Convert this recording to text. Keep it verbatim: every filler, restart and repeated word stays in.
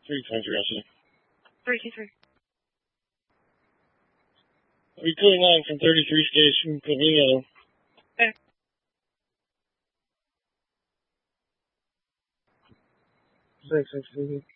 three times Russia. three two three. We cooling on from thirty-three station, put me yellow. Okay. Six, six, three.